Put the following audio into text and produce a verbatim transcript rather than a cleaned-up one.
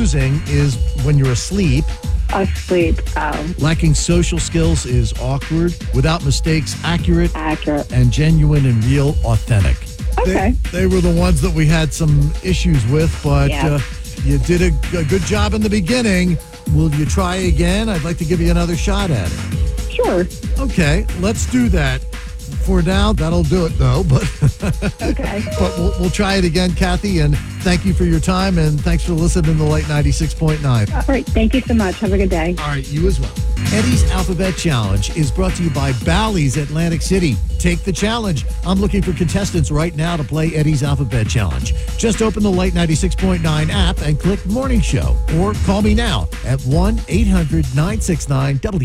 confusing is when you're asleep. Asleep. Oh, Lacking social skills is awkward. Without mistakes, accurate. accurate. And genuine and real, authentic. Okay. They, they were the ones that we had some issues with, but Yeah. uh, you did a, a good job in the beginning. Will you try again? I'd like to give you another shot at it. Sure. Okay, let's do that. For now, that'll do it, though. But Okay. but we'll, we'll try it again, Kathy. And thank you for your time, and thanks for listening to Light ninety-six point nine. All right. Thank you so much. Have a good day. All right, you as well. Eddie's Alphabet Challenge is brought to you by Bally's Atlantic City. Take the challenge. I'm looking for contestants right now to play Eddie's Alphabet Challenge. Just open the Light ninety-six point nine app and click Morning Show, or call me now at one eight hundred nine six nine W.